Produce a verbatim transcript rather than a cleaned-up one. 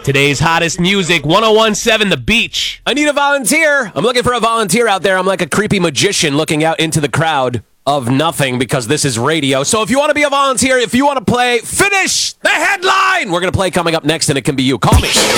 Today's hottest music, one oh one point seven The Beach. I need a volunteer. I'm looking for a volunteer out there. I'm like a creepy magician looking out into the crowd of nothing because this is radio. So if you want to be a volunteer, if you want to play, finish the headline. We're going to play coming up next, and it can be you. Call me.